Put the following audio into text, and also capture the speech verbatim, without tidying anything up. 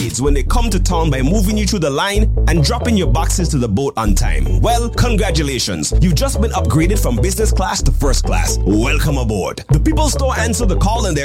when they come to town by moving you through the line and dropping your boxes to the boat on time. Well, congratulations. You've just been upgraded from business class to first class. Welcome aboard. The People Store answer the call and they're